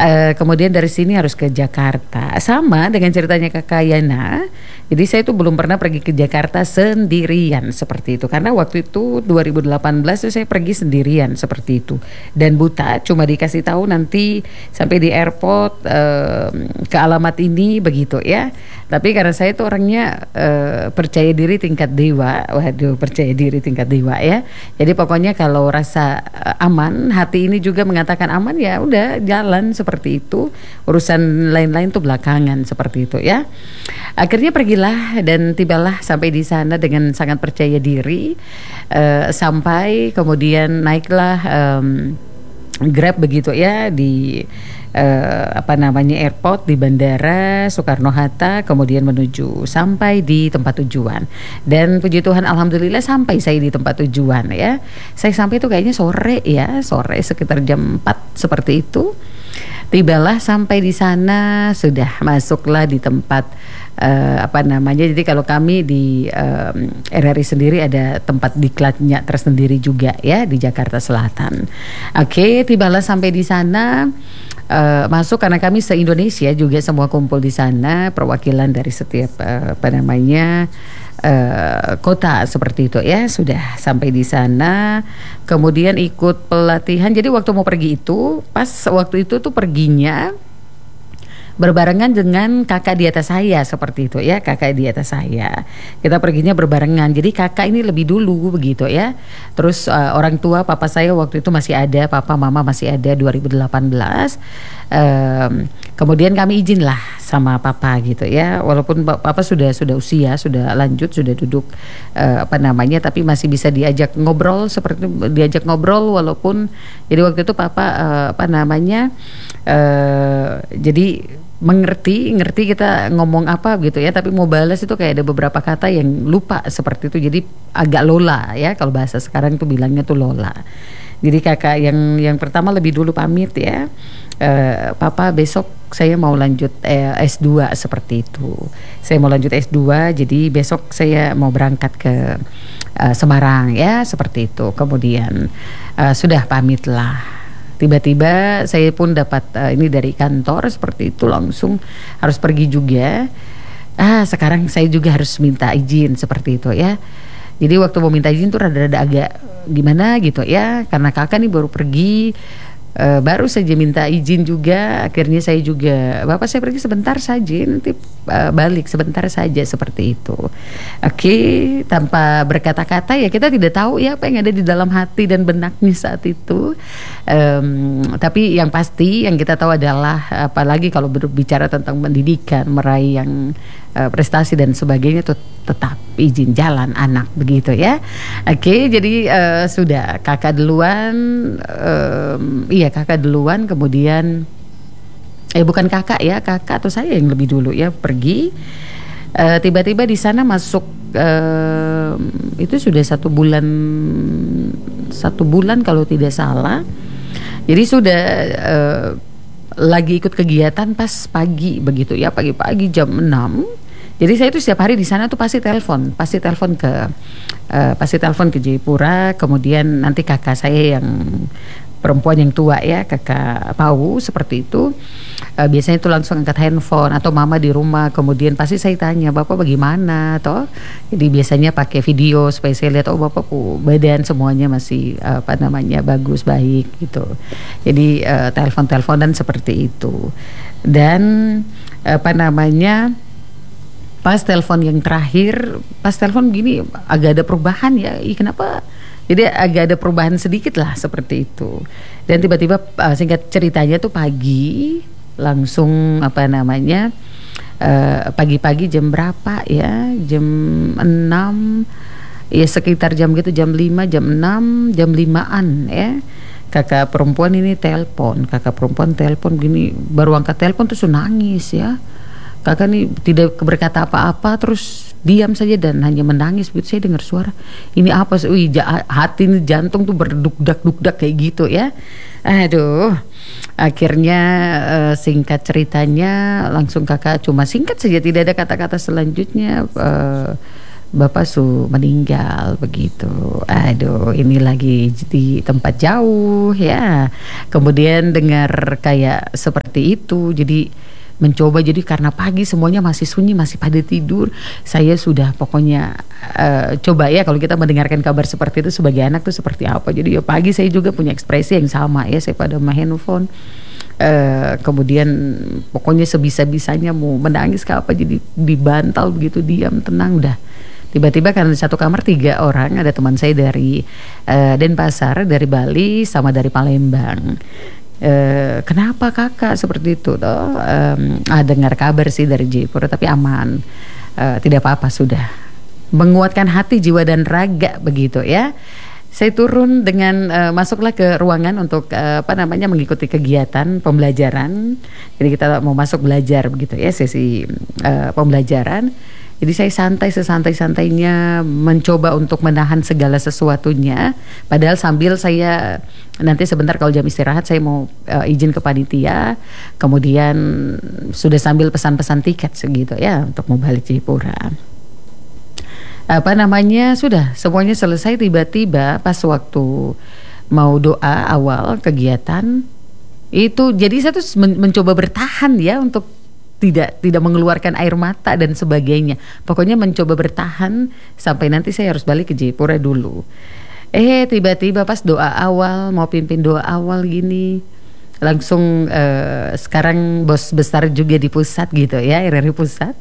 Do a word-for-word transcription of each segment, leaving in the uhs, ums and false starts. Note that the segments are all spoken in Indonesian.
Uh, kemudian dari sini harus ke Jakarta. Sama dengan ceritanya Kakak Yana. Jadi saya tuh belum pernah pergi ke Jakarta sendirian seperti itu. Karena waktu itu dua ribu delapan belas tuh saya pergi sendirian seperti itu. Dan buta, cuma dikasih tahu nanti sampai di airport uh, ke alamat ini begitu ya. Tapi karena saya tuh orangnya uh, percaya diri tingkat dewa. Waduh, percaya diri tingkat dewa ya. Jadi pokoknya kalau rasa uh, aman, hati ini juga mengatakan aman, ya udah jalan seperti itu. Urusan lain-lain tuh belakangan seperti itu ya. Akhirnya pergilah dan tibalah sampai di sana dengan sangat percaya diri. Uh, sampai kemudian naiklah um, Grab begitu ya di uh, apa namanya airport di Bandara Soekarno Hatta, kemudian menuju sampai di tempat tujuan. Dan puji Tuhan alhamdulillah sampai saya di tempat tujuan ya. Saya sampai itu kayaknya sore ya, sore sekitar jam empat seperti itu. Tibalah sampai di sana, sudah masuklah di tempat uh, apa namanya. Jadi kalau kami di um, R R I sendiri ada tempat diklatnya tersendiri juga ya di Jakarta Selatan. Oke, tibalah sampai di sana. Uh, masuk karena kami se-Indonesia juga semua kumpul di sana, perwakilan dari setiap uh, apa namanya uh, kota seperti itu ya. Sudah sampai di sana, kemudian ikut pelatihan. Jadi waktu mau pergi itu, pas waktu itu tuh perginya berbarengan dengan kakak di atas saya seperti itu ya, kakak di atas saya. Kita perginya berbarengan. Jadi kakak ini lebih dulu begitu ya. Terus uh, orang tua papa saya waktu itu masih ada, papa mama masih ada dua ribu delapan belas. Um, kemudian kami izin lah sama papa gitu ya. Walaupun papa sudah sudah usia, sudah lanjut, sudah duduk uh, apa namanya, tapi masih bisa diajak ngobrol seperti diajak ngobrol walaupun jadi waktu itu papa uh, apa namanya uh, jadi mengerti, ngerti kita ngomong apa gitu ya, tapi mau balas itu kayak ada beberapa kata yang lupa seperti itu, jadi agak lola ya, kalau bahasa sekarang tuh bilangnya tuh lola. Jadi kakak yang yang pertama lebih dulu pamit ya, e, papa besok saya mau lanjut eh, S dua seperti itu, saya mau lanjut S dua, jadi besok saya mau berangkat ke uh, Semarang ya seperti itu. Kemudian uh, sudah pamit lah. Tiba-tiba saya pun dapat uh, ini dari kantor seperti itu, langsung harus pergi juga. Ah, sekarang saya juga harus minta izin seperti itu ya. Jadi waktu mau minta izin tuh rada-rada agak gimana gitu ya, karena kakak nih baru pergi. Uh, baru saja minta izin juga. Akhirnya saya juga, bapak saya pergi sebentar saja, nanti uh, balik sebentar saja seperti itu. Oke, okay, tanpa berkata-kata ya, kita tidak tahu ya apa yang ada di dalam hati dan benaknya saat itu. um, Tapi yang pasti yang kita tahu adalah, apalagi kalau berbicara tentang pendidikan, meraih yang uh, prestasi dan sebagainya, tuh tetap izin jalan anak begitu ya. Oke, okay, jadi uh, sudah kakak duluan. um, Iya kakak duluan, kemudian eh bukan kakak ya, kakak atau saya yang lebih dulu ya pergi. Uh, tiba-tiba di sana masuk uh, itu sudah satu bulan satu bulan kalau tidak salah. Jadi sudah uh, lagi ikut kegiatan pas pagi begitu ya, pagi-pagi jam enam. Jadi saya itu setiap hari di sana tuh pasti telepon, pasti telepon ke uh, pasti telepon ke Jayapura. Kemudian nanti kakak saya yang perempuan yang tua ya, kakak Pau seperti itu, uh, biasanya itu langsung angkat handphone, atau mama di rumah, kemudian pasti saya tanya bapak bagaimana toh. Jadi biasanya pakai video supaya saya lihat, oh bapak uh, badan semuanya masih uh, apa namanya bagus, baik gitu. Jadi uh, telepon-teleponan seperti itu. Dan apa namanya, pas telepon yang terakhir, pas telepon gini agak ada perubahan ya, ih kenapa? Jadi agak ada perubahan sedikit lah seperti itu. Dan tiba-tiba uh, singkat ceritanya tuh pagi langsung apa namanya uh, pagi-pagi jam berapa ya, jam enam ya, sekitar jam gitu, jam lima, jam enam, jam limaan ya. Kakak perempuan ini telepon, kakak perempuan telepon gini, baru angkat telepon terus nangis ya. Kakak nih tidak berkata apa-apa, terus diam saja dan hanya menangis. Begitu saya dengar suara, ini apa sih? Wih, hati ini jantung tuh berduk-dak-duk-dak kayak gitu ya. Aduh, akhirnya uh, singkat ceritanya langsung kakak cuma singkat saja, tidak ada kata-kata selanjutnya. Uh, Bapak su meninggal begitu. Aduh, ini lagi di tempat jauh ya. Kemudian dengar kayak seperti itu, jadi mencoba, jadi karena pagi semuanya masih sunyi, masih pada tidur. Saya sudah pokoknya uh, coba ya, kalau kita mendengarkan kabar seperti itu sebagai anak tuh seperti apa. Jadi ya pagi saya juga punya ekspresi yang sama ya, saya pada main handphone. Uh, kemudian pokoknya sebisa-bisanya mau menangis ke apa, jadi dibantal begitu, diam tenang dah. Tiba-tiba karena di satu kamar tiga orang, ada teman saya dari uh, Denpasar, dari Bali, sama dari Palembang. Uh, kenapa kakak seperti itu? Toh, um, ah, dengar kabar sih dari Jayapura, tapi aman, uh, tidak apa-apa sudah. Menguatkan hati, jiwa dan raga begitu ya. Saya turun dengan uh, masuklah ke ruangan untuk uh, apa namanya mengikuti kegiatan pembelajaran. Jadi kita mau masuk belajar begitu ya, sesi uh, pembelajaran. Jadi saya santai sesantai-santainya mencoba untuk menahan segala sesuatunya. Padahal sambil saya nanti sebentar kalau jam istirahat saya mau uh, izin ke panitia. Kemudian sudah sambil pesan-pesan tiket segitu ya untuk mau balik Jayapura. Apa namanya sudah semuanya selesai, tiba-tiba pas waktu mau doa awal kegiatan itu, jadi saya tuh men- mencoba bertahan ya untuk tidak tidak mengeluarkan air mata dan sebagainya. Pokoknya mencoba bertahan sampai nanti saya harus balik ke Jayapura dulu. Eh tiba-tiba pas doa awal, mau pimpin doa awal gini, langsung uh, sekarang bos besar juga di pusat gitu ya, R R I pusat,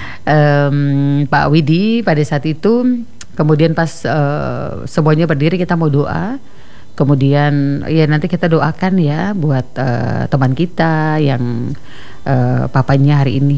um, Pak Widi pada saat itu. Kemudian pas uh, semuanya berdiri kita mau doa. Kemudian ya nanti kita doakan ya buat uh, teman kita yang uh, papanya hari ini.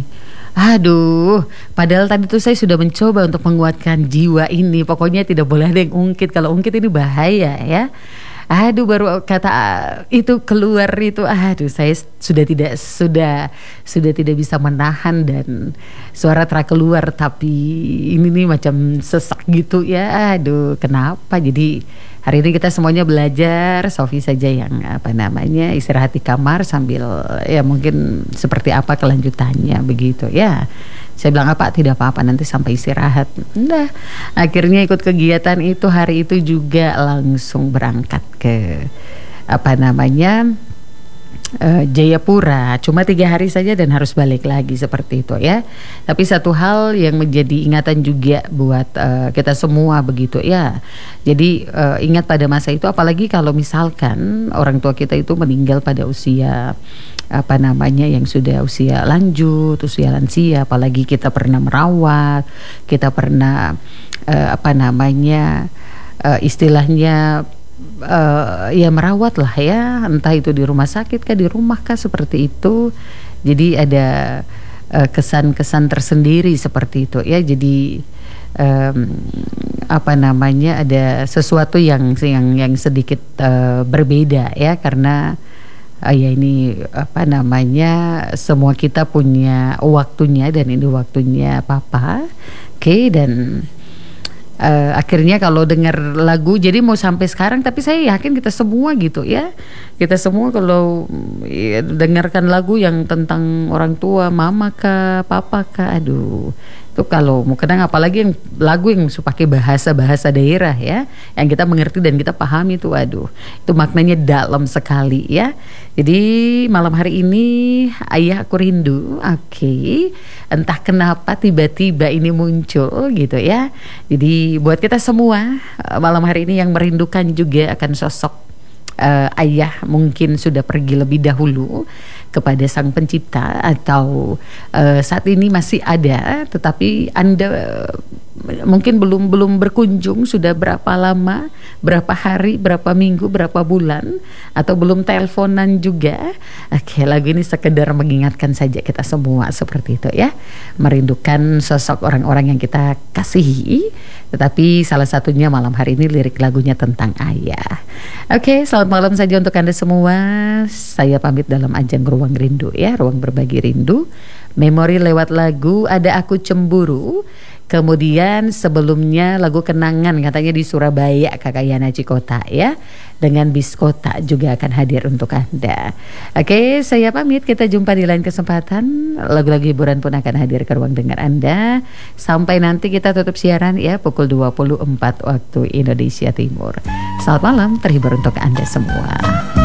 Aduh, padahal tadi tuh saya sudah mencoba untuk menguatkan jiwa ini. Pokoknya tidak boleh ada yang ungkit. Kalau ungkit ini bahaya ya. Aduh, baru kata itu keluar itu, aduh saya sudah tidak sudah sudah tidak bisa menahan dan suara terak keluar, tapi ini nih macam sesak gitu ya. Aduh, kenapa? Jadi hari ini kita semuanya belajar, Sofi saja yang apa namanya istirahat di kamar sambil ya mungkin seperti apa kelanjutannya begitu ya. Saya bilang apa, tidak apa-apa nanti sampai istirahat. Udah, akhirnya ikut kegiatan itu, hari itu juga langsung berangkat ke apa namanya uh, Jayapura. Cuma tiga hari saja dan harus balik lagi seperti itu ya. Tapi satu hal yang menjadi ingatan juga buat uh, kita semua begitu ya. Jadi uh, ingat pada masa itu, apalagi kalau misalkan orang tua kita itu meninggal pada usia apa namanya yang sudah usia lanjut, usia lansia, apalagi kita pernah merawat, kita pernah uh, apa namanya uh, istilahnya uh, ya merawat lah ya, entah itu di rumah sakit kah, di rumah kah, seperti itu. Jadi ada uh, kesan-kesan tersendiri seperti itu ya. Jadi um, apa namanya ada sesuatu yang yang yang sedikit uh, berbeda ya, karena Uh, ya ini apa namanya semua kita punya waktunya dan ini waktunya papa. Oke, okay, dan uh, akhirnya kalau dengar lagu, jadi mau sampai sekarang, tapi saya yakin kita semua gitu ya, kita semua kalau ya, dengarkan lagu yang tentang orang tua, mama kah, papa kah, aduh itu kalau mau kenang, apalagi yang lagu yang pakai bahasa-bahasa daerah ya, yang kita mengerti dan kita pahami itu, aduh itu maknanya dalam sekali ya. Jadi malam hari ini Ayah Aku Rindu, oke, okay. Entah kenapa tiba-tiba ini muncul gitu ya. Jadi buat kita semua malam hari ini yang merindukan juga akan sosok uh, ayah, mungkin sudah pergi lebih dahulu kepada Sang Pencipta, atau uh, saat ini masih ada tetapi Anda uh, mungkin belum belum berkunjung sudah berapa lama, berapa hari, berapa minggu, berapa bulan, atau belum teleponan juga. Oke, lagu ini sekedar mengingatkan saja kita semua seperti itu ya, merindukan sosok orang-orang yang kita kasihi. Tetapi salah satunya malam hari ini lirik lagunya tentang ayah. Oke, selamat malam saja untuk Anda semua. Saya pamit dalam ajang Ruang Rindu ya, ruang berbagi rindu. Memori lewat lagu ada Aku Cemburu. Kemudian sebelumnya lagu Kenangan katanya di Surabaya, Kakak Yana Cikota ya. Dengan Biskota juga akan hadir untuk Anda. Oke, saya pamit, kita jumpa di lain kesempatan. Lagu-lagu hiburan pun akan hadir ke ruang dengar Anda. Sampai nanti kita tutup siaran ya pukul dua puluh empat waktu Indonesia Timur. Selamat malam, terhibur untuk Anda semua.